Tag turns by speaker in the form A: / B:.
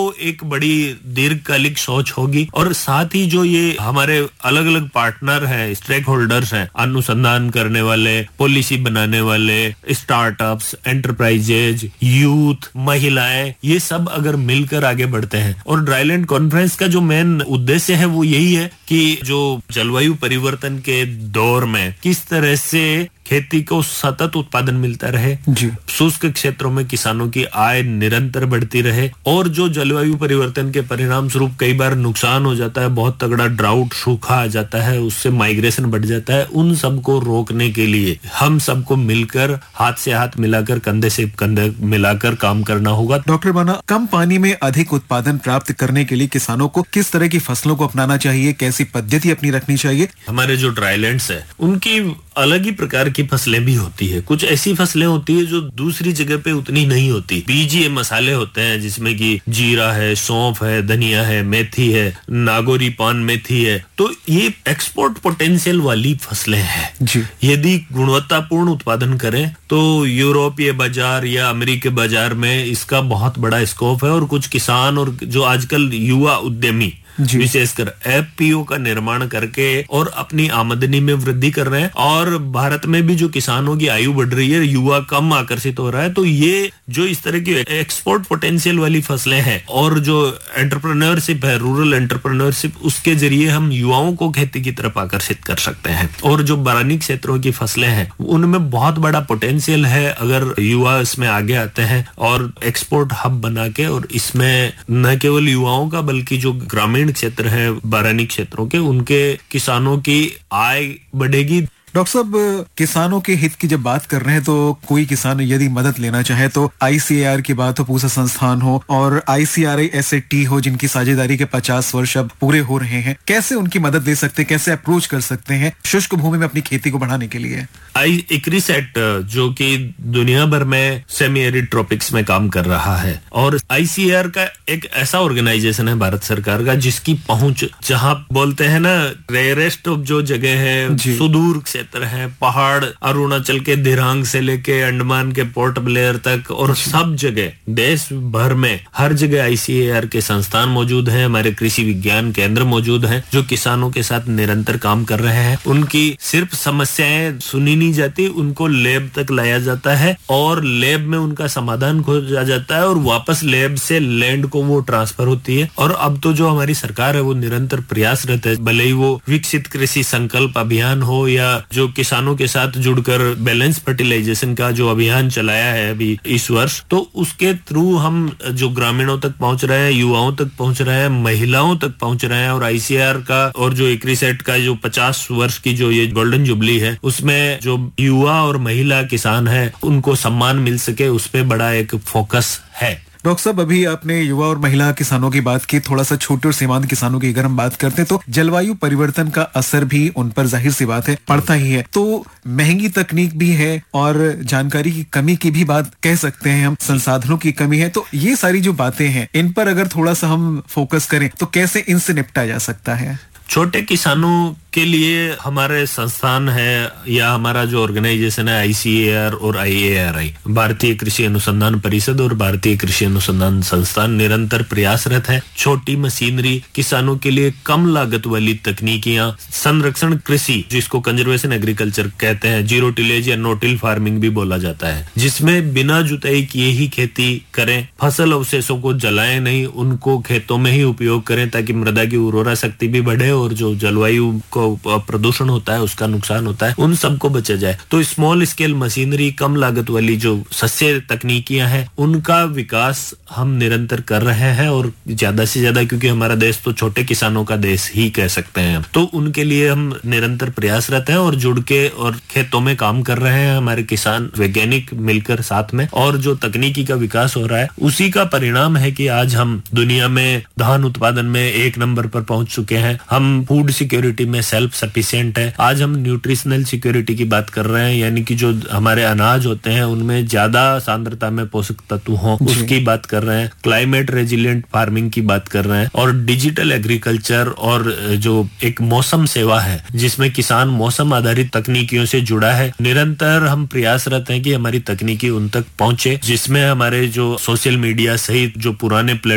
A: एक बड़ी दीर्घकालिक सोच होगी। और साथ ही जो ये हमारे अलग अलग पार्टनर हैं, स्टेक होल्डर्स हैं, अनुसंधान करने वाले, पॉलिसी बनाने वाले, स्टार्टअप्स, एंटरप्राइजेज, यूथ, महिलाएं, ये सब अगर मिलकर आगे बढ़ते हैं। और ड्राईलैंड कॉन्फ्रेंस का जो मेन उद्देश्य है वो यही है कि जो जलवायु परिवर्तन के दौर में किस तरह से खेती को सतत उत्पादन मिलता रहे, शुष्क क्षेत्रों में किसानों की आय निरंतर बढ़ती रहे, और जो जलवायु परिवर्तन के परिणाम स्वरूप कई बार नुकसान हो जाता है, बहुत तगड़ा ड्राउट, सूखा आ जाता है, उससे माइग्रेशन बढ़ जाता है, उन सबको रोकने के लिए हम सबको मिलकर हाथ से हाथ मिलाकर, कंधे से कंधे मिलाकर काम करना होगा।
B: डॉक्टर बाना, कम पानी में अधिक उत्पादन प्राप्त करने के लिए किसानों को किस तरह की फसलों को अपनाना चाहिए, कैसी पद्धति अपनी रखनी चाहिए?
A: हमारे जो ड्राईलैंड्स है उनकी अलग ही प्रकार की फसलें भी होती है। कुछ ऐसी फसलें होती है जो दूसरी जगह पे उतनी नहीं होती। बीजीय मसाले होते हैं जिसमें कि जीरा है, सौंफ है, धनिया है, मेथी है, नागौरी पान मेथी है। तो ये एक्सपोर्ट पोटेंशियल वाली फसलें हैं। यदि गुणवत्तापूर्ण उत्पादन करें तो यूरोपीय बाजार या अमेरिकी बाजार में इसका बहुत बड़ा स्कोप है। और कुछ किसान और जो आजकल युवा उद्यमी विशेषकर एफपीओ का निर्माण करके और अपनी आमदनी में वृद्धि कर रहे हैं। और भारत में भी जो किसानों की आयु बढ़ रही है, युवा कम आकर्षित हो रहा है। तो ये जो इस तरह की एक्सपोर्ट पोटेंशियल वाली फसलें हैं और जो एंटरप्रेन्योरशिप है, रूरल एंटरप्रेन्योरशिप, उसके जरिए हम युवाओं को खेती की तरफ आकर्षित कर सकते हैं। और जो बारानी क्षेत्रों की फसलें हैं उनमें बहुत बड़ा पोटेंशियल है अगर युवा इसमें आगे आते हैं और एक्सपोर्ट हब बना के, और इसमें न केवल युवाओं का बल्कि जो ग्रामीण क्षेत्र है बारानी क्षेत्रों के, उनके किसानों की आय बढ़ेगी।
B: डॉक्टर साहब, किसानों के हित की जब बात कर रहे हैं तो कोई किसान यदि मदद लेना चाहे तो ICAR की बात हो, पूसा संस्थान हो, और ICRI-SAT हो, जिनकी साझेदारी के 50 वर्ष अब पूरे हो रहे हैं, कैसे उनकी मदद ले सकते हैं, कैसे अप्रोच कर सकते हैं शुष्क भूमि में अपनी खेती को बढ़ाने के लिए?
A: ICRISAT जो कि दुनिया भर में सेमी एरिड ट्रॉपिक्स में काम कर रहा है, और ICAR का एक ऐसा ऑर्गेनाइजेशन है भारत सरकार का जिसकी पहुंच, जहां बोलते हैं ना, रेयरेस्ट ऑफ जो जगह है, सुदूर क्षेत्र है, पहाड़, अरुणाचल के दिरांग से लेके अंडमान के पोर्ट ब्लेयर तक, और सब जगह देश भर में हर जगह ICAR के संस्थान मौजूद हैं। हमारे कृषि विज्ञान केंद्र मौजूद हैं जो किसानों के साथ निरंतर काम कर रहे हैं। उनकी सिर्फ समस्याएं सुनी नहीं जाती, उनको लैब तक लाया जाता है और लैब में उनका समाधान खोजा जाता है और वापस लैब से लैंड को वो ट्रांसफर होती है। और अब तो जो हमारी सरकार है वो निरंतर प्रयासरत है, भले ही वो विकसित कृषि संकल्प अभियान हो या जो किसानों के साथ जुड़कर बैलेंस फर्टिलाइजेशन का जो अभियान चलाया है अभी इस वर्ष, तो उसके थ्रू हम जो ग्रामीणों तक पहुंच रहे हैं, युवाओं तक पहुंच रहे हैं, महिलाओं तक पहुंच रहे हैं। और ICAR का और जो ICRISAT का जो 50 वर्ष की जो ये गोल्डन जुबली है, उसमें जो युवा और महिला किसान है उनको सम्मान मिल सके, उस पे बड़ा एक फोकस है।
B: डॉक्टर साहब, अभी आपने युवा और महिला किसानों की बात की, थोड़ा सा छोटे और सीमांत किसानों की अगर हम बात करते हैं तो जलवायु परिवर्तन का असर भी उन पर जाहिर सी बात है पड़ता ही है। तो महंगी तकनीक भी है और जानकारी की कमी की भी बात कह सकते हैं हम, संसाधनों की कमी है। तो ये सारी जो बातें हैं, इन पर अगर थोड़ा सा हम फोकस करें तो कैसे इनसे निपटा जा सकता है?
A: छोटे किसानों के लिए हमारे संस्थान है या हमारा जो ऑर्गेनाइजेशन है ICAR और IARI, भारतीय कृषि अनुसंधान परिषद और भारतीय कृषि अनुसंधान संस्थान, निरंतर प्रयासरत है। छोटी मशीनरी, किसानों के लिए कम लागत वाली तकनीकियां, संरक्षण कृषि जिसको कंजर्वेशन एग्रीकल्चर कहते हैं, जीरो टिलेज या नो टिल फार्मिंग भी बोला जाता है, जिसमें बिना जुताई किए ही खेती करें, फसल अवशेषों को जलाएं नहीं, उनको खेतों में ही उपयोग करें ताकि मृदा की उर्वरा शक्ति भी बढ़े और जो जलवायु को प्रदूषण होता है उसका नुकसान होता है, उन सबको बचा जाए। तो स्मॉल स्केल मशीनरी, कम लागत वाली जो सस्ते तकनीकियां हैं, उनका विकास हम निरंतर कर रहे हैं और ज्यादा से ज्यादा, क्योंकि हमारा देश तो छोटे किसानों का देश ही कह सकते हैं, तो उनके लिए हम निरंतर प्रयासरत हैं और जुड़ के और खेतों में काम कर रहे हैं हमारे किसान वैज्ञानिक मिलकर साथ में। और जो तकनीकी का विकास हो रहा है उसी का परिणाम है कि आज हम दुनिया में धान उत्पादन में 1 नंबर पर पहुंच चुके हैं। हम फूड सिक्योरिटी में सेल्फ सफिशिएंट है। आज हम न्यूट्रिशनल सिक्योरिटी की बात कर रहे हैं, यानी कि जो हमारे अनाज होते हैं उनमें ज्यादा सांद्रता में पोषक तत्व हो, उसकी बात कर रहे हैं। क्लाइमेट रेजिलिएंट फार्मिंग की बात कर रहे हैं और डिजिटल एग्रीकल्चर और जो एक मौसम सेवा है जिसमें किसान मौसम आधारित तकनीकियों से जुड़ा है। निरंतर हम प्रयासरत हैं कि हमारी तकनीकी उन तक पहुंचे, जिसमें हमारे जो सोशल मीडिया सहित जो पुराने